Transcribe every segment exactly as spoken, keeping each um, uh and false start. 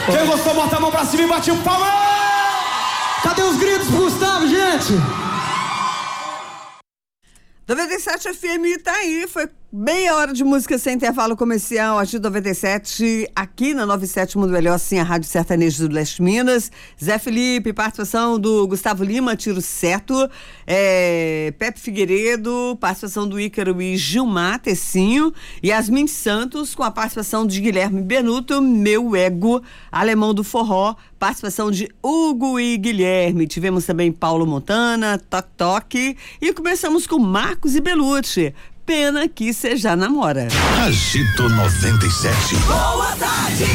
Quem gostou, bota a mão pra cima e bate o palma. Cadê os gritos pro Gustavo, gente? noventa e sete F M tá aí, foi meia hora de música sem intervalo comercial, a noventa e sete, aqui na noventa e sete Mundo Melhor, sim, a Rádio Sertaneja do Leste Minas. Zé Felipe, participação do Gustavo Lima, Tiro Certo, é, Pepe Figueiredo, participação do Ícaro e Gilmar Tecinho, Yasmin Santos, com a participação de Guilherme Benuto, Meu Ego, Alemão do Forró, participação de Hugo e Guilherme. Tivemos também Paulo Montana, Toque Toque, e começamos com Marcos e Belucci. Pena que cê já namora. Agito noventa e sete. Boa tarde.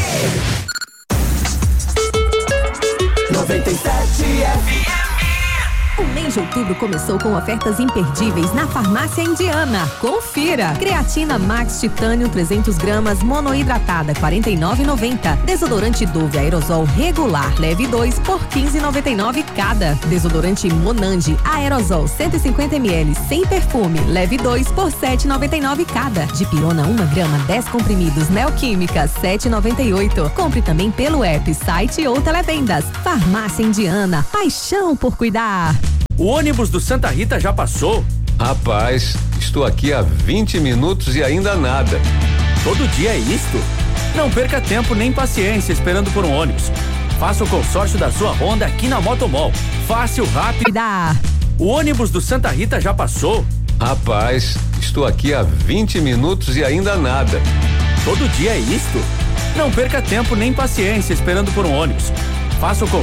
noventa e sete F M. O mês de outubro começou com ofertas imperdíveis na Farmácia Indiana. Confira! Creatina Max Titânio trezentos gramas monoidratada quarenta e nove reais e noventa centavos. Desodorante Dove Aerosol regular leve dois por quinze reais e noventa e nove centavos cada. Desodorante Monange Aerosol cento e cinquenta mililitros sem perfume leve dois por sete reais e noventa e nove centavos cada. Dipirona uma grama dez comprimidos Neoquímica sete reais e noventa e oito centavos. Compre também pelo app, site ou televendas. Farmácia Indiana, paixão por cuidar. O ônibus do Santa Rita já passou? Rapaz, estou aqui há vinte minutos e ainda nada. Todo dia é isto? Não perca tempo nem paciência esperando por um ônibus. Faça o consórcio da sua Honda aqui na Motomol. Fácil, rápido. O ônibus do Santa Rita já passou? Rapaz, estou aqui há vinte minutos e ainda nada. Todo dia é isto? Não perca tempo nem paciência esperando por um ônibus. Faça o consórcio